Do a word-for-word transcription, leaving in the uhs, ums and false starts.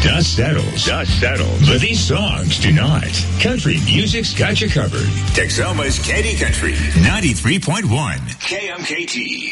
Dust settles. Dust settles. But these songs do not. Country music's got you covered. Texoma's Candy Country. ninety-three point one. K M K T.